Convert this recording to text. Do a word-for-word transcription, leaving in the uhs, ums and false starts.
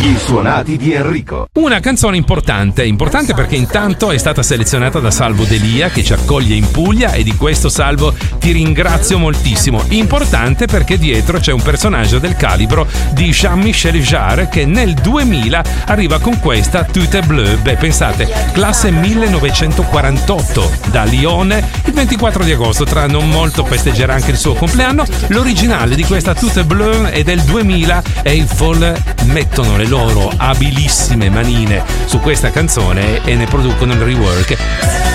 I suonati di Enrico. Una canzone importante, importante perché intanto è stata selezionata da Salvo Delia, che ci accoglie in Puglia, e di questo, Salvo, ti ringrazio moltissimo. Importante perché dietro c'è un personaggio del calibro di Jean-Michel Jarre, che nel duemila arriva con questa Tout Bleu. Beh, pensate, classe millenovecentoquarantotto, da Lione, il ventiquattro di agosto, tra non molto festeggerà anche il suo compleanno. L'originale di questa Tout Bleu è del duemila e i Fall mettono le loro abilissime manine su questa canzone e ne producono il rework.